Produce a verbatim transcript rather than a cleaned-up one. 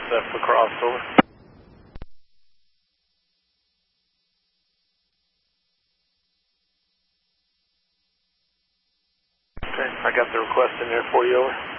set for crossover. Okay, I got the request in there for you, over.